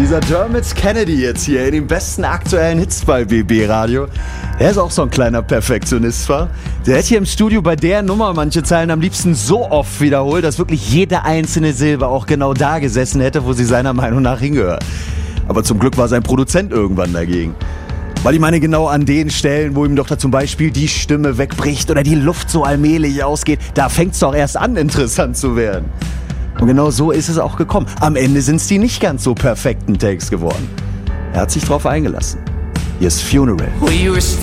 Dieser Dermot Kennedy jetzt hier in den besten aktuellen Hits bei BB Radio. Der ist auch so ein kleiner Perfektionist, war. Der hat hier im Studio bei der Nummer manche Zeilen am liebsten so oft wiederholt, dass wirklich jede einzelne Silbe auch genau da gesessen hätte, wo sie seiner Meinung nach hingehört. Aber zum Glück war sein Produzent irgendwann dagegen. Weil ich meine, genau an den Stellen, wo ihm doch da zum Beispiel die Stimme wegbricht oder die Luft so allmählich ausgeht, da fängt's doch erst an, interessant zu werden. Und genau so ist es auch gekommen. Am Ende sind es die nicht ganz so perfekten Takes geworden. Er hat sich drauf eingelassen. Hier ist Funeral.